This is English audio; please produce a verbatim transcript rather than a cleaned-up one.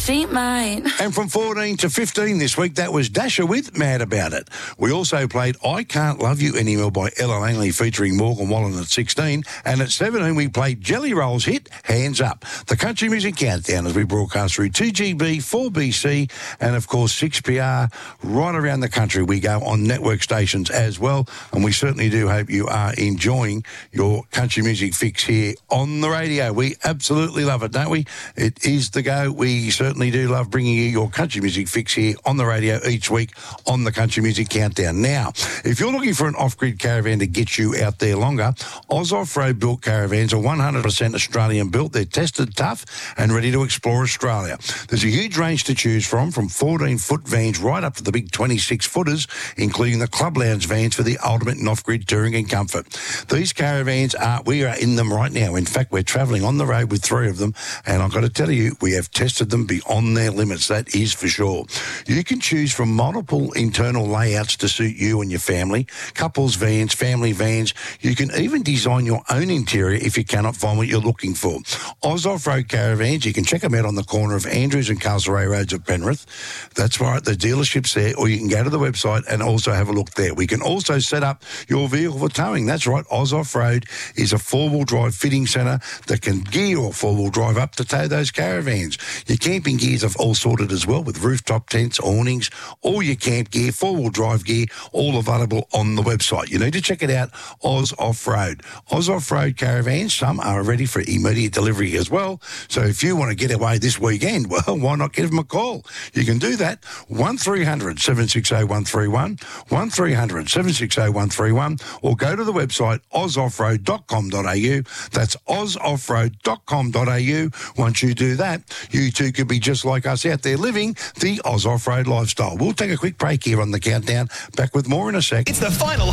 she mine. And from fourteen to fifteen this week, that was Dasher with Mad About It. We also played I Can't Love You Anymore by Ella Langley featuring Morgan Wallen at sixteen. And at seventeen, we played Jelly Roll's hit, Hands Up. The Country Music Countdown as we broadcast through two G B, four B C, and of course six P R right around the country. We go on network stations as well. And we certainly do hope you are enjoying your country music fix here on the radio. We absolutely love it, don't we? It is the go. We certainly do love bringing you your country music fix here on the radio each week on the Country Music Countdown. Now, if you're looking for an off-grid caravan to get you out there longer, Oz Off-Road built caravans are one hundred percent Australian built. They're tested tough and ready to explore Australia. There's a huge range to choose from, from fourteen-foot vans right up to the big twenty-six footers, including the Club Lounge vans for the ultimate in off-grid touring and comfort. These caravans are, we are in them right now. In fact, we're travelling on the road with three of them, and I've got to tell you, we have tested them beyond their limits, that is for sure. You can choose from multiple internal layouts to suit you and your family, couples vans, family vans. You can even design your own interior if you cannot find what you're looking for. Oz Off-Road Caravans, you can check them out on the corner of Andrews and Castlereagh Roads at Penrith. That's right, the dealership's there, or you can go to the website and also have a look there. We can also set up your vehicle for towing. That's right, Oz Off-Road is a four-wheel drive fitting centre that can gear your four-wheel drive up to tow those caravans. Your camping gears are all sorted as well with rooftop tents, awnings, all your camp gear, four-wheel drive gear, all available on the website. You need to check it out, Oz Off-Road. Oz Off-Road Caravans, some are ready for immediate delivery as well. So if you want to get away this weekend, well, why not give them a call? You can do that, one three hundred, seven six zero, one three one, one three hundred, seven six zero, one three one, or go to the website oz off road dot com dot a u. That's oz off road dot com dot a u. Once you do that, you too could be just like us out there living the Oz Off-Road lifestyle. We'll take a quick break here on the countdown. Back with more in a sec. It's the final